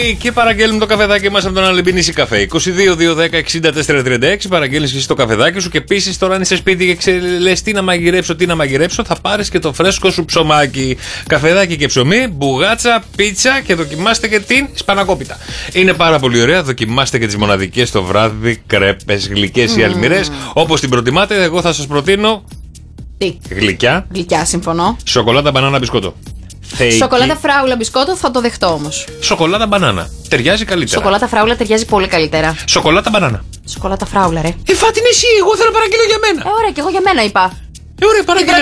Και παραγγέλνουμε το καφεδάκι μας από τον Αλεμπινίση Καφέ. 22-210-64-36. Παραγγέλνεις και εσύ το καφεδάκι σου. Και επίσης τώρα αν είσαι σπίτι και λες τι να μαγειρέψω, θα πάρεις και το φρέσκο σου ψωμάκι. Καφεδάκι και ψωμί, μπουγάτσα, πίτσα και δοκιμάστε και την σπανακόπιτα. Είναι πάρα πολύ ωραία. Δοκιμάστε και τις μοναδικές το βράδυ κρέπες, γλυκές ή αλμυρές. Όπως την προτιμάτε, εγώ θα σας προτείνω. Τι? Γλυκιά. Γλυκιά, συμφωνώ. Σοκολάτα, μπανάνα, μπισκότο. Σοκολάτα φράουλα μπισκότο θα το δεχτώ όμως. Σοκολάτα μπανάνα. Ταιριάζει καλύτερα. Σοκολάτα φράουλα ταιριάζει πολύ καλύτερα. Σοκολάτα μπανάνα. Σοκολάτα φράουλα, ρε. Φάτην εσύ, εγώ θέλω να παραγγείλω για μένα. Ωραία, και εγώ για μένα είπα. Ωραία, Τι παραγγείλω.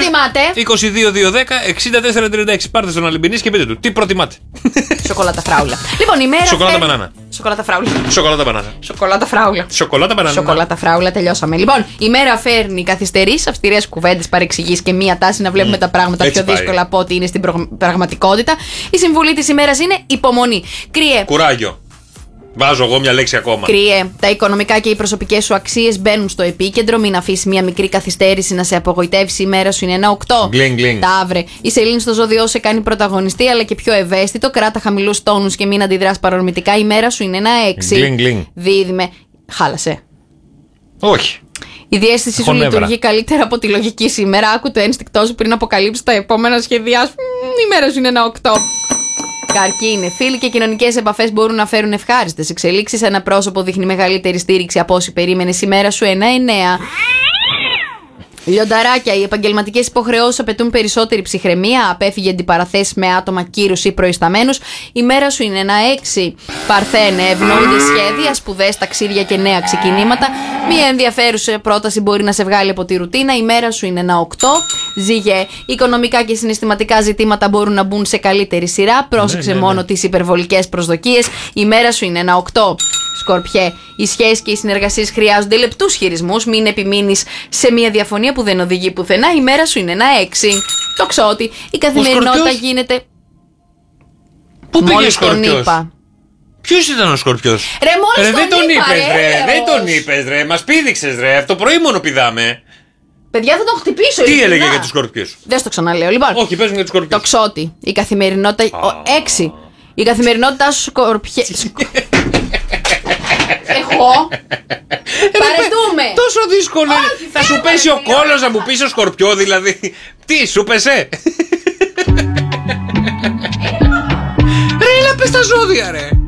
προτιμάτε? 22-210-64-36. Πάρτε στον Αλεμπινίση και πείτε του. Τι προτιμάτε? Σοκολάτα φράουλα. Λοιπόν, η μέρα. Σοκολάτα μπανάνα. Σοκολάτα φράουλα. Σοκολάτα μπανάνα. Σοκολάτα φράουλα. Σοκολάτα μπανάνα. Σοκολάτα φράουλα, τελειώσαμε. Λοιπόν, η μέρα φέρνει καθυστερήσεις, αυστηρές κουβέντες, παρεξηγήσεις και μία τάση να βλέπουμε τα πράγματα Έτσι πιο πάει. δύσκολα από ό,τι είναι στην πραγματικότητα. Η συμβουλή της ημέρας είναι υπομονή. Κρύε. Κουράγιο. Βάζω εγώ μια λέξη ακόμα. Κρύε, τα οικονομικά και οι προσωπικές σου αξίες μπαίνουν στο επίκεντρο. Μην αφήσει μια μικρή καθυστέρηση να σε απογοητεύσει. Η μέρα σου είναι ένα 8. Γκλινγκ, γκλινγκ. Ταύρε, η σελήνη στο ζώδιό σε κάνει πρωταγωνιστή αλλά και πιο ευαίσθητο. Κράτα χαμηλούς τόνους και μην αντιδράς παρορμητικά. Η μέρα σου είναι ένα 6. Γκλινγκ, γκλινγκ. Δίδυμε, χάλασε. Όχι. Η διαίσθηση σου Έχω νεύρα. λειτουργεί καλύτερα από τη λογική σήμερα. Άκου το ένστικτό σου πριν αποκαλύψει τα επόμενα σχέδιά σου. Η μέρα σου είναι ένα 8. Καρκίνη. Φίλοι και κοινωνικές επαφές μπορούν να φέρουν ευχάριστες εξελίξεις. Ένα πρόσωπο δείχνει μεγαλύτερη στήριξη από όσοι περίμενες. Η μέρα σου ένα 9. Λιονταράκια, οι επαγγελματικές υποχρεώσεις απαιτούν περισσότερη ψυχραιμία. Απέφυγε αντιπαραθέσεις με άτομα κύρους ή προϊσταμένους. Η μέρα σου είναι ένα 6. Παρθένε, ευνοούνται σχέδια, σπουδές, ταξίδια και νέα ξεκινήματα. Μία ενδιαφέρουσα πρόταση μπορεί να σε βγάλει από τη ρουτίνα. Η μέρα σου είναι ένα 8. Ζυγέ, οικονομικά και συναισθηματικά ζητήματα μπορούν να μπουν σε καλύτερη σειρά. Πρόσεξε μόνο τις υπερβολικές προσδοκίες. Η μέρα σου είναι ένα 8. Σκορπιέ, οι σχέσεις και οι συνεργασίες χρειάζονται λεπτούς χειρισμούς. Μην επιμείνεις σε μια διαφωνία που δεν οδηγεί πουθενά. Η μέρα σου είναι ένα 6. Τοξότη, η καθημερινότητα γίνεται. Πού πήγε ο Μόλις τον Σκορπιός? είπα. Ποιος ήταν ο Σκορπιός? Ρε, μόλις δεν τον τον είπα, είπες, ρε, ρε. Δεν Θεός. τον είπες, ρε. Μας πήδηξες, ρε. Από το πρωί μόνο πηδάμε. Παιδιά, θα τον χτυπήσω. Τι ειλικρινά. έλεγε για τους Σκορπιούς? Δεν στο ξαναλέω. Λοιπόν, Όχι, πες μου για τους Σκορπιούς. τοξότη, η καθημερινότητα. 6. Η καθημερινότητά σου σκορπιέ. Εγώ. Παρετούμε. Τόσο δύσκολο είναι. Όχι, Θα σου φεύγω, πέσει ο ρε, κόλος να μου πεις ο Σκορπιό, δηλαδή. Τι, σου πέσε? Ρε, έλα πες τα ζώδια, ρε.